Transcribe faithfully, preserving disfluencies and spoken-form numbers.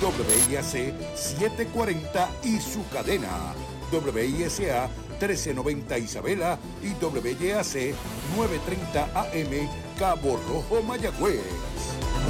W I A C setecientos cuarenta y su cadena W I S A trece noventa Isabela y W I A C novecientos treinta A M Cabo Rojo, Mayagüez.